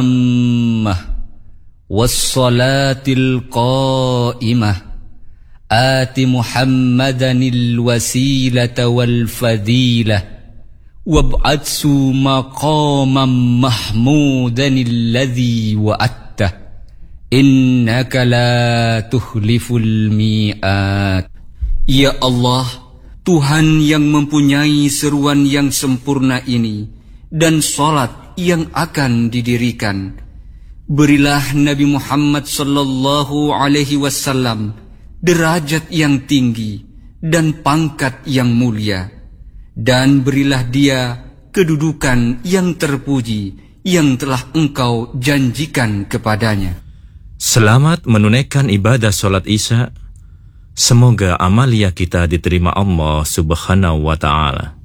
wassalatil qa'imah ati Muhammadanil wasilata wal fadilah wab'atsu maqamam mahmudanil ladzi wa'attah innaka la tukhliful mi'at. Ya Allah, Tuhan yang mempunyai seruan yang sempurna ini dan salat yang akan didirikan, berilah Nabi Muhammad sallallahu alaihi wasallam derajat yang tinggi dan pangkat yang mulia, dan berilah dia kedudukan yang terpuji yang telah Engkau janjikan kepadanya. Selamat menunaikan ibadah solat Isya. Semoga amalia kita diterima Allah Subhanahu wa ta'ala.